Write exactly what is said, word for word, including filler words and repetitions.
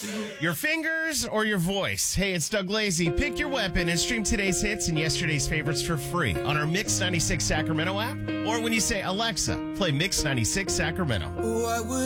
Your fingers or your voice? Hey, it's Doug Lazy. Pick your weapon and stream today's hits and yesterday's favorites for free on our Mix ninety-six Sacramento app. Or when you say, Alexa, play Mix ninety-six Sacramento. What would